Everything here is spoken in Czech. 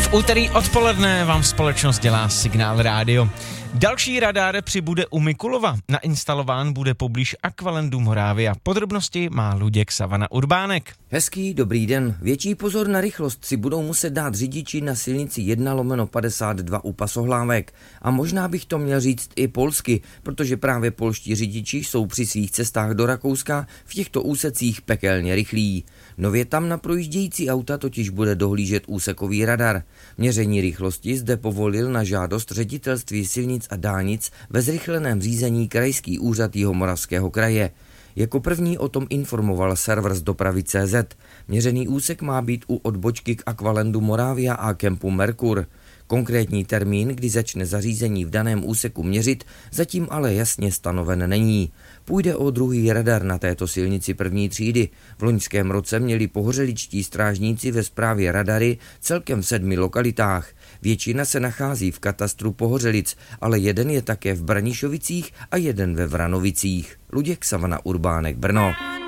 V úterý odpoledne vám společnost dělá Signál Rádio. Další radar přibude u Mikulova. Nainstalován bude poblíž Aqualandu Moravia. Podrobnosti má Luděk Savana Urbánek. Hezký dobrý den. Větší pozor na rychlost si budou muset dát řidiči na silnici 1/52 u Pasohlávek. A možná bych to měl říct i polsky, protože právě polští řidiči jsou při svých cestách do Rakouska v těchto úsecích pekelně rychlí. Nově tam na projíždějící auta totiž bude dohlížet úsekový radar. Měření rychlosti zde povolil na žádost Ředitelství silnic a dálnic ve zrychleném řízení Krajský úřad Jihomoravského kraje. Jako první o tom informoval server z dopravy.cz. Měřený úsek má být u odbočky k Aqualandu Moravia a kempu Merkur. Konkrétní termín, kdy začne zařízení v daném úseku měřit, zatím ale jasně stanoven není. Půjde o druhý radar na této silnici první třídy. V loňském roce měli pohořeličtí strážníci ve správě radary celkem v 7 lokalitách. Většina se nachází v katastru Pohořelic, ale jeden je také v Branišovicích a jeden ve Vranovicích. Luděk Savana Urbánek, Brno.